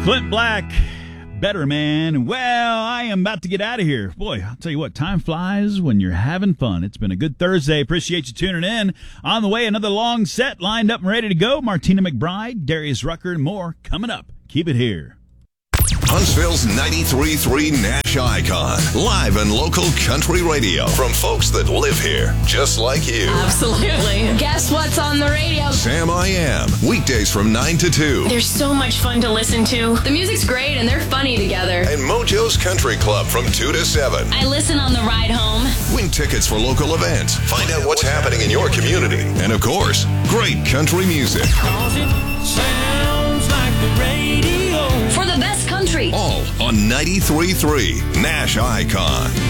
Clint Black, Better Man. Well, I am about to get out of here. Boy, I'll tell you what, time flies when you're having fun. It's been a good Thursday. Appreciate you tuning in. On the way, another long set lined up and ready to go. Martina McBride, Darius Rucker, and more coming up. Keep it here. Huntsville's 93.3 Nash Icon. Live and local country radio from folks that live here, just like you. Absolutely. Guess what's on the radio? Sam I Am. Weekdays from 9 to 2. They're so much fun to listen to. The music's great and they're funny together. And Mojo's Country Club from 2 to 7. I listen on the ride home. Win tickets for local events. Find out what's happening in your community. And of course, great country music. Cause it sounds like the radio. For the best country. All on 93.3 Nash Icon.